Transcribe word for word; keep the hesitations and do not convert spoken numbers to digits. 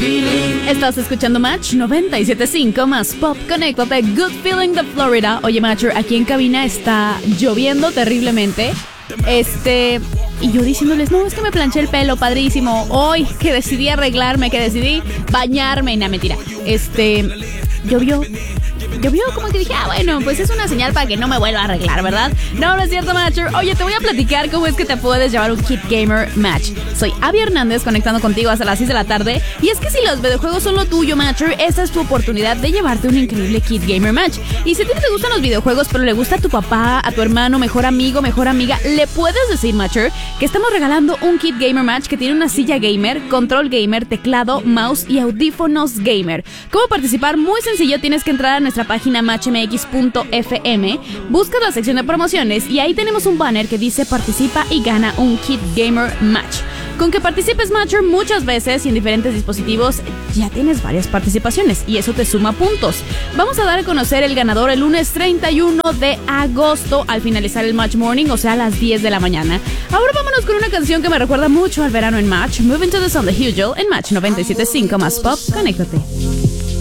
Estás escuchando Match noventa y siete punto cinco más Pop. Conéctate, Good Feeling de Florida. Oye, Matcher, aquí en cabina está lloviendo terriblemente. Este... Y yo diciéndoles, no, es que me planché el pelo, padrísimo. Hoy que decidí arreglarme, que decidí bañarme. No, mentira. Este... Llovió. Llovió, como que dije, ah, bueno, pues es una señal para que no me vuelva a arreglar, ¿verdad? No, no es cierto, Matcher. Oye, te voy a platicar cómo es que te puedes llevar un Kid Gamer Match. Soy Abby Hernández, conectando contigo hasta las seis de la tarde. Y es que si los videojuegos son lo tuyo, Matcher, esta es tu oportunidad de llevarte un increíble Kid Gamer Match. Y si a ti no te gustan los videojuegos, pero le gusta a tu papá, a tu hermano, mejor amigo, mejor amiga, le puedes decir, Matcher, que estamos regalando un Kid Gamer Match que tiene una silla gamer, control gamer, teclado, mouse y audífonos gamer. ¿Cómo participar? Muy sencillo, tienes que entrar a nuestra página match m x punto f m, buscas la sección de promociones y ahí tenemos un banner que dice participa y gana un Kid Gamer Match. Con que participes, Matcher, muchas veces y en diferentes dispositivos, ya tienes varias participaciones y eso te suma puntos. Vamos a dar a conocer el ganador el lunes treinta y uno de agosto al finalizar el Match Morning, o sea, a las diez de la mañana. Ahora vámonos con una canción que me recuerda mucho al verano en Match. Moving to the Sun de Hugel en Match noventa y siete punto cinco más Pop. Conéctate.